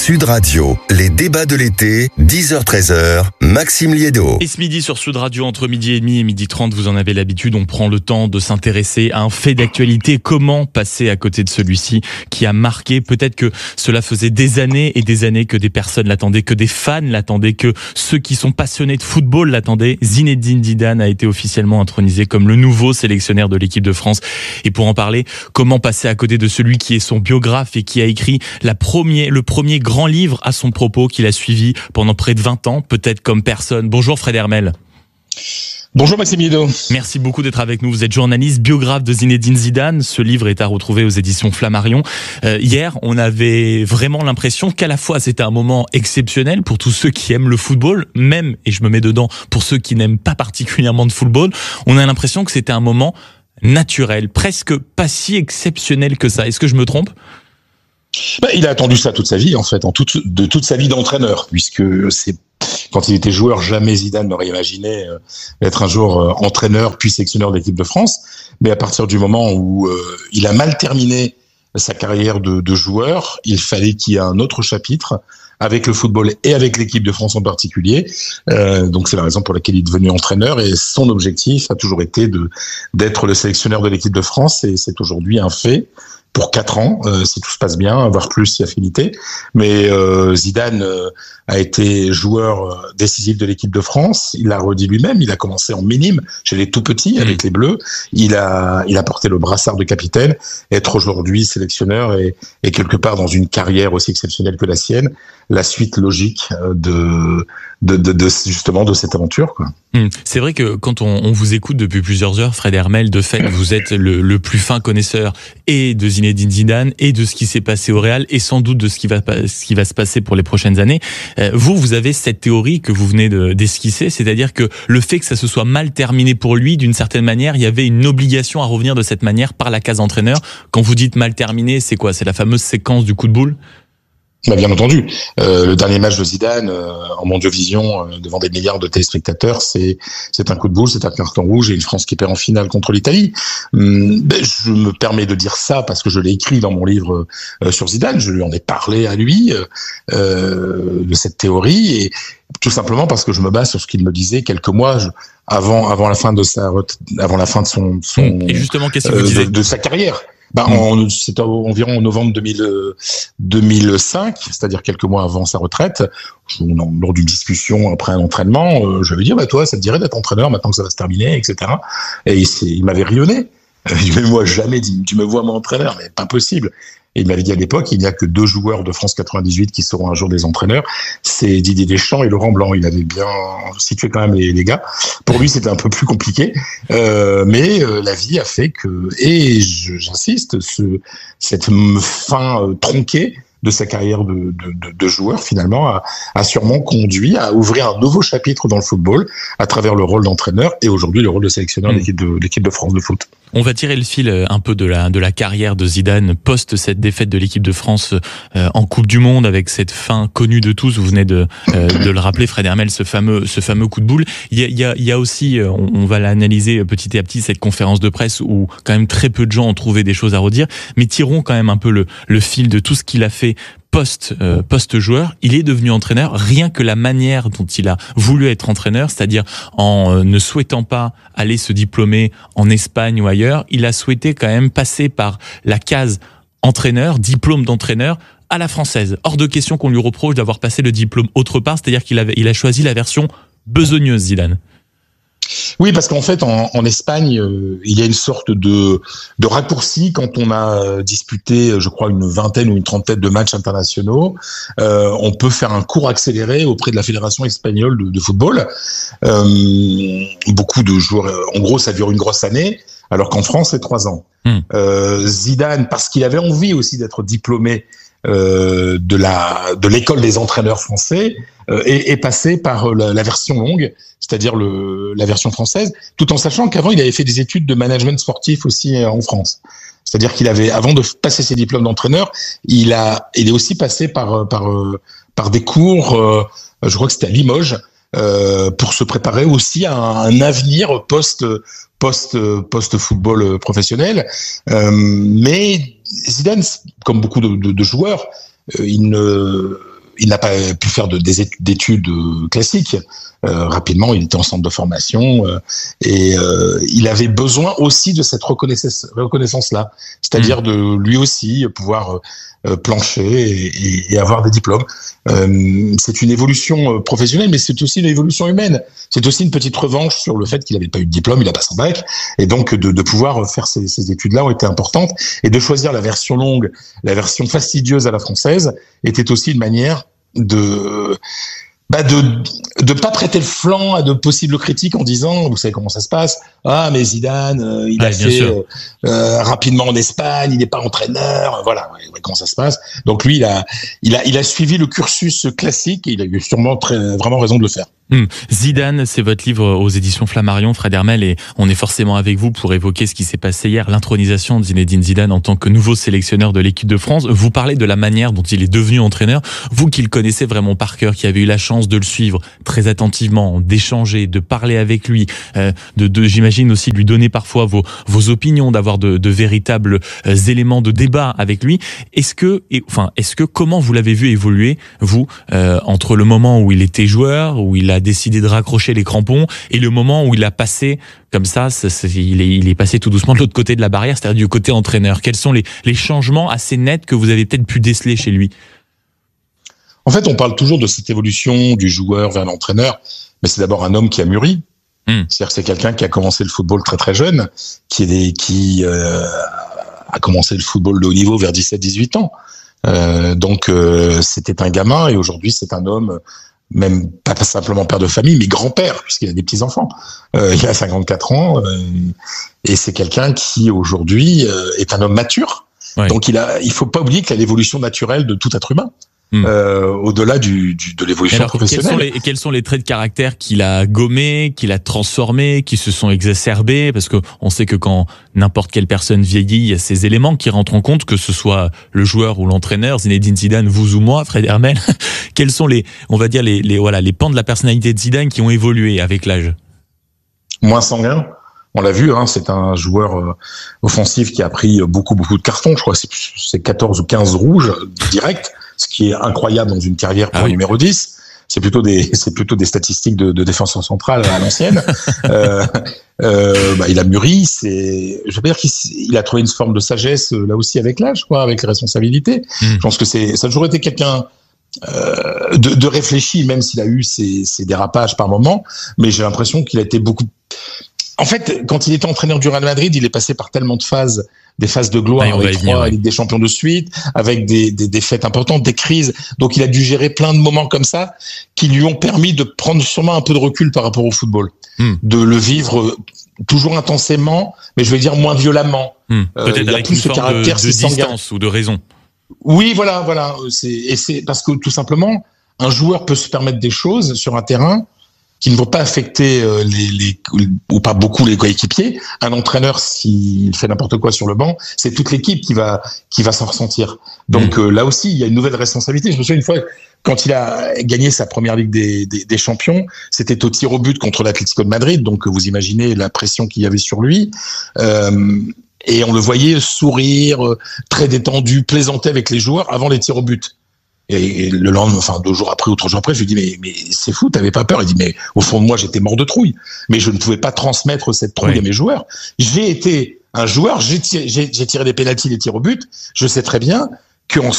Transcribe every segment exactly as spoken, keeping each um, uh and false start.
Sud Radio, les débats de l'été, dix heures treize heures, Maxime Liédo. Et ce midi sur Sud Radio, entre midi et demi et midi trente, vous en avez l'habitude, on prend le temps de s'intéresser à un fait d'actualité. Comment passer à côté de celui-ci qui a marqué? Peut-être que cela faisait des années et des années que des personnes l'attendaient, que des fans l'attendaient, que ceux qui sont passionnés de football l'attendaient. Zinedine Zidane a été officiellement intronisé comme le nouveau sélectionneur de l'équipe de France. Et pour en parler, comment passer à côté de celui qui est son biographe et qui a écrit la premier, le premier grand livre à son propos, qu'il a suivi pendant près de vingt ans, peut-être comme personne. Bonjour Fred Hermel. Bonjour Maxime Liédo. Merci beaucoup d'être avec nous. Vous êtes journaliste, biographe de Zinedine Zidane. Ce livre est à retrouver aux éditions Flammarion. Euh, hier, on avait vraiment l'impression qu'à la fois c'était un moment exceptionnel pour tous ceux qui aiment le football, même, et je me mets dedans, pour ceux qui n'aiment pas particulièrement de football. On a l'impression que c'était un moment naturel, presque pas si exceptionnel que ça. Est-ce que je me trompe ? Ben, il a attendu ça toute sa vie, en fait, en toute, de toute sa vie d'entraîneur, puisque c'est quand il était joueur, jamais Zidane n'aurait imaginé euh, être un jour euh, entraîneur puis sélectionneur de l'équipe de France. Mais à partir du moment où euh, il a mal terminé sa carrière de, de joueur, il fallait qu'il y ait un autre chapitre avec le football et avec l'équipe de France en particulier. Euh, donc c'est la raison pour laquelle il est devenu entraîneur, et son objectif a toujours été de d'être le sélectionneur de l'équipe de France, et c'est aujourd'hui un fait. Pour quatre ans, euh, si tout se passe bien, voire plus si affinité. Mais euh, Zidane euh, a été joueur euh, décisif de l'équipe de France. Il l'a redit lui-même. Il a commencé en minime, chez les tout petits, avec les Bleus. Il a, il a porté le brassard de capitaine. Être aujourd'hui sélectionneur et, et quelque part dans une carrière aussi exceptionnelle que la sienne, la suite logique de, de, de, de justement de cette aventure, quoi. Mmh. C'est vrai que quand on, on vous écoute depuis plusieurs heures, Fred Hermel, de fait, vous êtes le, le plus fin connaisseur et de Zinedine Zidane et de ce qui s'est passé au Real et sans doute de ce qui va, ce qui va se passer pour les prochaines années. Euh, vous, vous avez cette théorie que vous venez de, d'esquisser, c'est-à-dire que le fait que ça se soit mal terminé pour lui, d'une certaine manière, il y avait une obligation à revenir de cette manière par la case entraîneur. Quand vous dites mal terminé, c'est quoi? C'est la fameuse séquence du coup de boule? Bah bien entendu, euh, le dernier match de Zidane euh, en Mondiovision euh, devant des milliards de téléspectateurs, c'est c'est un coup de boule, c'est un carton rouge et une France qui perd en finale contre l'Italie. Hum, ben, je me permets de dire ça parce que je l'ai écrit dans mon livre euh, sur Zidane, je lui en ai parlé à lui euh, de cette théorie, et tout simplement parce que je me base sur ce qu'il me disait quelques mois je, avant avant la fin de sa avant la fin de son son et justement qu'est-ce qu'il vous euh, disait de, de sa carrière. Ben, en, c'était environ en novembre deux mille, deux mille cinq, c'est-à-dire quelques mois avant sa retraite, lors d'une discussion après un entraînement, euh, je lui ai dit, bah, toi, ça te dirait d'être entraîneur maintenant que ça va se terminer, et cetera. Et il, il m'avait rionné. Il dit, mais moi, jamais, tu me vois, mon entraîneur, mais pas possible. Et il m'avait dit à l'époque, il n'y a que deux joueurs de France quatre-vingt-dix-huit qui seront un jour des entraîneurs. C'est Didier Deschamps et Laurent Blanc. Il avait bien situé quand même les, les gars. Pour lui, c'était un peu plus compliqué. Euh, mais euh, la vie a fait que, et je, j'insiste, ce, cette fin euh, tronquée de sa carrière de, de, de, de joueur, finalement, a, a sûrement conduit à ouvrir un nouveau chapitre dans le football à travers le rôle d'entraîneur et aujourd'hui le rôle de sélectionneur mmh. de, l'équipe de, de l'équipe de France de foot. On va tirer le fil un peu de la, de la carrière de Zidane post cette défaite de l'équipe de France euh, en Coupe du Monde, avec cette fin connue de tous. Vous venez de, euh, de le rappeler, Fred Hermel, ce fameux, ce fameux coup de boule. Il y a, il y a, il y a aussi, on, on va l'analyser petit à petit, cette conférence de presse où quand même très peu de gens ont trouvé des choses à redire. Mais tirons quand même un peu le, le fil de tout ce qu'il a fait post euh, post joueur. Il est devenu entraîneur, rien que la manière dont il a voulu être entraîneur, c'est-à-dire en euh, ne souhaitant pas aller se diplômer en Espagne ou ailleurs, il a souhaité quand même passer par la case entraîneur, diplôme d'entraîneur à la française. Hors de question qu'on lui reproche d'avoir passé le diplôme autre part, c'est-à-dire qu'il avait il a choisi la version besogneuse, Zidane. Oui, parce qu'en fait, en, en Espagne, euh, il y a une sorte de, de raccourci quand on a disputé, je crois, une vingtaine ou une trentaine de matchs internationaux. Euh, on peut faire un cours accéléré auprès de la Fédération espagnole de, de football. Euh, beaucoup de joueurs, en gros, ça dure une grosse année, alors qu'en France, c'est trois ans. Mmh. Euh, Zidane, parce qu'il avait envie aussi d'être diplômé euh, de la de l'école des entraîneurs français, euh, est, est passé par la, la version longue, c'est-à-dire le la version française, tout en sachant qu'avant il avait fait des études de management sportif aussi en France. C'est-à-dire qu'il avait, avant de passer ses diplômes d'entraîneur, il a il est aussi passé par par par des cours, euh, je crois que c'était à Limoges, euh, pour se préparer aussi à un, un avenir post post post football professionnel. Euh, mais Zidane, comme beaucoup de, de, de joueurs, euh, il ne il n'a pas pu faire de, des études, d'études classiques. Euh, rapidement, il était en centre de formation euh, et euh, il avait besoin aussi de cette reconnaissance, reconnaissance-là, c'est-à-dire mmh. de lui aussi pouvoir euh, plancher et, et, et avoir des diplômes. Euh, c'est une évolution professionnelle, mais c'est aussi une évolution humaine. C'est aussi une petite revanche sur le fait qu'il n'avait pas eu de diplôme, il n'a pas son bac, et donc de, de pouvoir faire ces, ces études-là ont été importantes. Et de choisir la version longue, la version fastidieuse à la française, était aussi une manière de bah de de pas prêter le flanc à de possibles critiques en disant, vous savez comment ça se passe, ah mais Zidane euh, il ouais, a fait euh, euh, rapidement en Espagne, il n'est pas entraîneur, voilà ouais, ouais, comment ça se passe. Donc lui il a il a il a suivi le cursus classique et il a eu sûrement très vraiment raison de le faire. Hum. Zidane, c'est votre livre aux éditions Flammarion, Fred Hermel, et on est forcément avec vous pour évoquer ce qui s'est passé hier, l'intronisation de Zinedine Zidane en tant que nouveau sélectionneur de l'équipe de France. Vous parlez de la manière dont il est devenu entraîneur, vous qui le connaissez vraiment par cœur, qui avez eu la chance de le suivre très attentivement, d'échanger, de parler avec lui, euh, de, de j'imagine aussi de lui donner parfois vos, vos opinions, d'avoir de, de véritables euh, éléments de débat avec lui. Est-ce que, et, enfin, est-ce que comment vous l'avez vu évoluer, vous, euh, entre le moment où il était joueur, où il a décidé de raccrocher les crampons et le moment où il a passé comme ça, c'est, c'est, il, est, il est passé tout doucement de l'autre côté de la barrière, c'est-à-dire du côté entraîneur. Quels sont les, les changements assez nets que vous avez peut-être pu déceler chez lui? En fait, on parle toujours de cette évolution du joueur vers l'entraîneur, mais c'est d'abord un homme qui a mûri. Mmh. C'est-à-dire que c'est quelqu'un qui a commencé le football très très jeune, qui, est, qui euh, a commencé le football de haut niveau vers dix-sept dix-huit ans. Euh, donc euh, c'était un gamin et aujourd'hui c'est un homme, même pas simplement père de famille, mais grand-père, puisqu'il a des petits-enfants. Euh, il a cinquante-quatre ans, euh, et c'est quelqu'un qui, aujourd'hui, euh, est un homme mature. Ouais. Donc, il a, il faut pas oublier qu'il y a l'évolution naturelle de tout être humain. Mmh. Euh, au-delà du, du, de l'évolution alors, professionnelle. Quels sont, les, quels sont les traits de caractère qu'il a gommés, qu'il a transformés, qui se sont exacerbés? Parce que on sait que quand n'importe quelle personne vieillit, il y a ces éléments qui rentrent en compte, que ce soit le joueur ou l'entraîneur, Zinedine Zidane, vous ou moi, Fred Hermel. Quels sont les, on va dire les, les voilà, les pans de la personnalité de Zidane qui ont évolué avec l'âge? Moins sanguin. On l'a vu, hein, c'est un joueur euh, offensif qui a pris beaucoup beaucoup de cartons. Je crois que c'est, c'est quatorze ou quinze rouges directs. Ce qui est incroyable dans une carrière pour ah oui. un numéro dix. C'est plutôt des, c'est plutôt des statistiques de, de défenseur central à l'ancienne. euh, euh, bah, il a mûri, c'est, je veux dire qu'il il a trouvé une forme de sagesse, là aussi, avec l'âge, quoi, avec les responsabilités. Mm. Je pense que c'est, ça a toujours été quelqu'un, euh, de, de réfléchi, même s'il a eu ses, ses dérapages par moments, mais j'ai l'impression qu'il a été beaucoup. En fait, quand il était entraîneur du Real Madrid, il est passé par tellement de phases, des phases de gloire, ah, avec trois ouais. Ligue des Champions de suite, avec des, des, des fêtes importantes, des crises. Donc, il a dû gérer plein de moments comme ça qui lui ont permis de prendre sûrement un peu de recul par rapport au football, hmm. de le vivre toujours intensément, mais je vais dire moins violemment. Hmm. Peut-être euh, avec plus une forme de, de distance ou de raison. Oui, voilà, voilà. C'est, et c'est parce que tout simplement, un joueur peut se permettre des choses sur un terrain qui ne vont pas affecter euh, les, les ou pas beaucoup les coéquipiers. Un entraîneur, s'il fait n'importe quoi sur le banc, c'est toute l'équipe qui va qui va s'en ressentir. Donc mmh. euh, là aussi, il y a une nouvelle responsabilité. Je me souviens une fois quand il a gagné sa première Ligue des, des, des Champions, c'était au tir au but contre l'Atlético de Madrid. Donc vous imaginez la pression qu'il y avait sur lui. Euh, et on le voyait sourire, très détendu, plaisanter avec les joueurs avant les tirs au but. Et le lendemain, enfin deux jours après ou trois jours après, je lui dis mais mais c'est fou, t'avais pas peur? Il dit mais au fond de moi j'étais mort de trouille, mais je ne pouvais pas transmettre cette trouille oui. à mes joueurs. J'ai été un joueur, j'ai tiré, j'ai, j'ai tiré des pénaltys, des tirs au but. Je sais très bien qu'on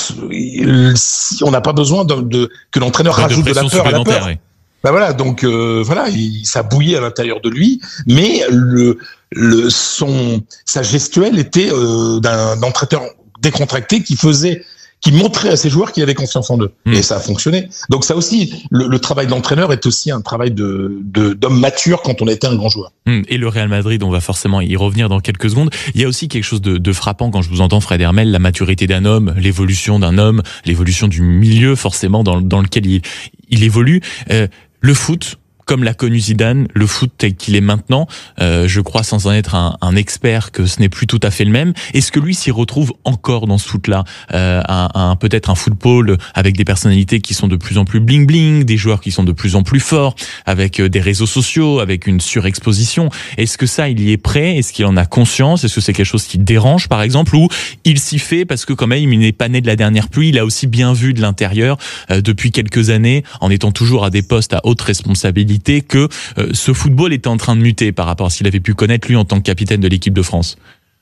si on n'a pas besoin de, de que l'entraîneur ouais, rajoute de, de la peur à la peur. Oui. Ben voilà, donc euh, voilà, il, ça bouillait à l'intérieur de lui, mais le le son sa gestuelle était euh, d'un, d'un entraîneur décontracté qui faisait qui montrait à ses joueurs qu'il avait confiance en eux. Mmh. Et ça a fonctionné. Donc ça aussi, le, le travail de l'entraîneur est aussi un travail de, de, d'homme mature quand on a été un grand joueur. Mmh. Et le Real Madrid, on va forcément y revenir dans quelques secondes. Il y a aussi quelque chose de, de frappant quand je vous entends, Fred Hermel, la maturité d'un homme, l'évolution d'un homme, l'évolution du milieu forcément dans, dans lequel il, il évolue. Euh, le foot, comme l'a connu Zidane, le foot tel qu'il est maintenant, euh, je crois sans en être un, un expert que ce n'est plus tout à fait le même. Est-ce que lui s'y retrouve encore dans ce foot-là, euh, un, un, peut-être un football avec des personnalités qui sont de plus en plus bling-bling, des joueurs qui sont de plus en plus forts, avec des réseaux sociaux, avec une surexposition. Est-ce que ça, il y est prêt? Est-ce qu'il en a conscience? Est-ce que c'est quelque chose qui dérange, par exemple, ou il s'y fait parce que quand même, il n'est pas né de la dernière pluie, il a aussi bien vu de l'intérieur euh, depuis quelques années, en étant toujours à des postes à haute responsabilité, que euh, ce football était en train de muter par rapport à ce qu'il avait pu connaître lui en tant que capitaine de l'équipe de France?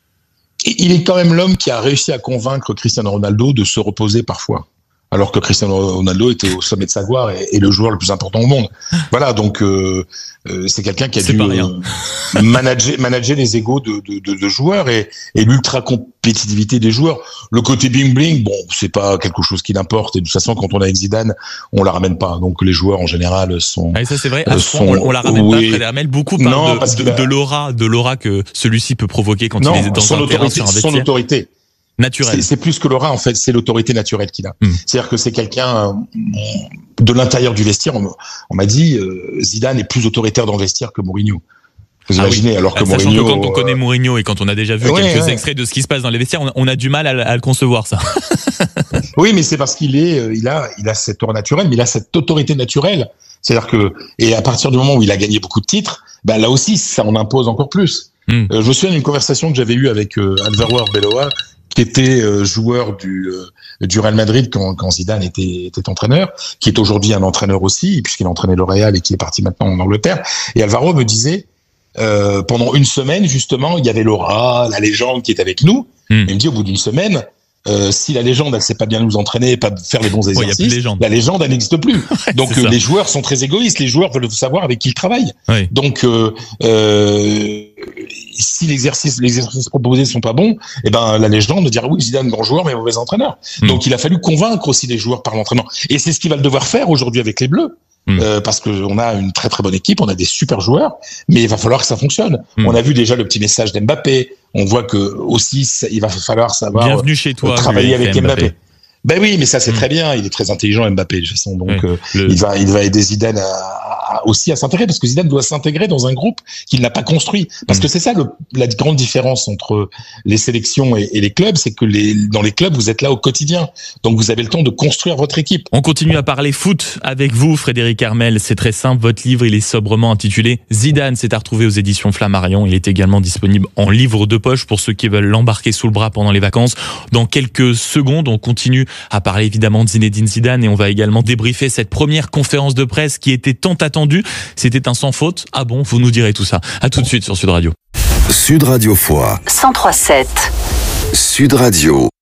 Il est quand même l'homme qui a réussi à convaincre Cristiano Ronaldo de se reposer parfois, alors que Cristiano Ronaldo était au sommet de sa gloire et, et le joueur le plus important au monde. Voilà, donc euh, euh, c'est quelqu'un qui a c'est dû euh, manager, manager les égos de, de, de, de joueurs et, et l'ultra compétitivité des joueurs. Le côté bling bling, bon, c'est pas quelque chose qui l'importe. Et de toute façon, quand on est avec Zidane, on la ramène pas. Donc les joueurs en général sont. Ah, et ça c'est vrai. À sont, on, on la ramène oui. pas. Fred Hermel, beaucoup parlent non, de, parce de, que de l'aura, de l'aura que celui-ci peut provoquer quand non, il est dans son un terrain sur un vestiaire. Son autorité. Naturel. C'est, c'est plus que l'aura, en fait, c'est l'autorité naturelle qu'il a. Mm. C'est-à-dire que c'est quelqu'un euh, de l'intérieur du vestiaire. On, on m'a dit, euh, Zidane est plus autoritaire dans le vestiaire que Mourinho. Vous ah imaginez, oui. alors que Sachant Mourinho. que quand on connaît Mourinho et quand on a déjà vu ouais, quelques ouais. extraits de ce qui se passe dans les vestiaires, on a, on a du mal à, à le concevoir, ça. Oui, mais c'est parce qu'il est, euh, il a, il a cette aura naturelle, mais il a cette autorité naturelle. C'est-à-dire que, et à partir du moment où il a gagné beaucoup de titres, ben là aussi, ça en impose encore plus. Mm. Euh, je me souviens d'une conversation que j'avais eue avec euh, Álvaro Arbeloa, qui était euh, joueur du euh, du Real Madrid quand, quand Zidane était était entraîneur, qui est aujourd'hui un entraîneur aussi, puisqu'il a entraîné le Real et qui est parti maintenant en Angleterre. Et Álvaro me disait, euh, pendant une semaine justement, il y avait l'aura, la légende qui est avec nous. Mm. Et il me dit, au bout d'une semaine, euh, si la légende elle sait pas bien nous entraîner, pas faire les bons exercices, ouais, légende. la légende elle n'existe plus. Donc euh, les joueurs sont très égoïstes, les joueurs veulent savoir avec qui ils travaillent. Oui. Donc euh, euh, si l'exercice, les exercices proposés sont pas bons, eh ben la légende dira oui, Zidane grand joueur mais mauvais entraîneur. Mm. Donc il a fallu convaincre aussi les joueurs par l'entraînement. Et c'est ce qu'il va devoir faire aujourd'hui avec les Bleus. Mm. Euh, parce que on a une très très bonne équipe, on a des super joueurs, mais il va falloir que ça fonctionne. Mm. On a vu déjà le petit message d'Mbappé. On voit que aussi ça, il va falloir savoir Bienvenue chez toi, euh, travailler avec Mbappé. Mbappé. Ben oui, mais ça c'est mmh. très bien. Il est très intelligent Mbappé de toute façon, donc oui, euh, le... il va il va aider Zidane à, à, aussi à s'intégrer parce que Zidane doit s'intégrer dans un groupe qu'il n'a pas construit. Parce mmh. que c'est ça le, la grande différence entre les sélections et, et les clubs, c'est que les dans les clubs vous êtes là au quotidien, donc vous avez le temps de construire votre équipe. On continue à parler foot avec vous, Frédéric Hermel. C'est très simple. Votre livre il est sobrement intitulé Zidane. C'est à retrouver aux éditions Flammarion. Il est également disponible en livre de poche pour ceux qui veulent l'embarquer sous le bras pendant les vacances. Dans quelques secondes, on continue à parler évidemment de Zinedine Zidane et on va également débriefer cette première conférence de presse qui était tant attendue. C'était un sans faute. Ah bon, vous nous direz tout ça. À tout de suite sur Sud Radio. Sud Radio Foix. cent trois sept. Sud Radio.